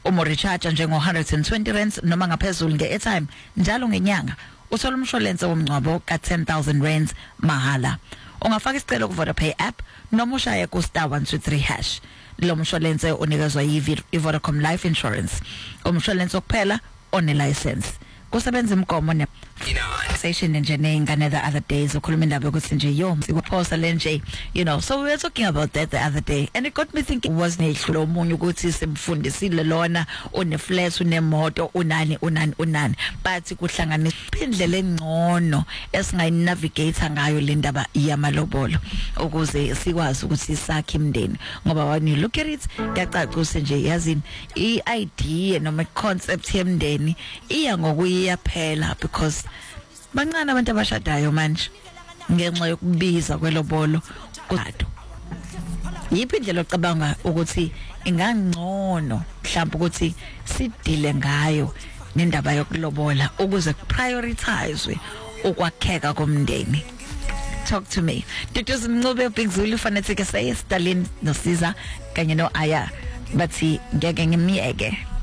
uma recharge njengo 120 rands noma ngaphezulu ngeairtime njalo ngenyanga uthola umshwalense womngcwabo ka 10,000 rands mahala. Ungafaka isicelo ku Vodapay app noma ushaya ku *123#. Lo mshwalense unikezwa Vodacom Life Insurance. Umshwalense okuphela one license. Kusebenza imgomo ne station nje nengane the other days ukhuluma indaba ukuthi nje sikuphosa lenje so we were talking about that the other day and it got me thinking was nehlo omunye ukuthi simfundisile lona une flat unemoto unani but kuhlanganisa indlela engcono esingayinavigate ngayo le ndaba yamalobolo ukuze sikwazi ukuthi sakhe imndeni ngoba when you look at it kuyacaca nje yazini i-idea noma concept yemndeni iya ngokuyiyaphela because bancane abantu abashadayo manje ngenxa yokubiza kwelobolo kodwa yiphi indlela ocabanga ukuthi ingangcono mhlawumbe ukuthi sidile ngayo nendaba yokulobola ukuze prioritize ukwakheka komndeni? Talk to me. Duduzi Mncube Big Zulu fanele ke say Stalin no Caesar kanye no Aya bathi ngeke ngimiyeke.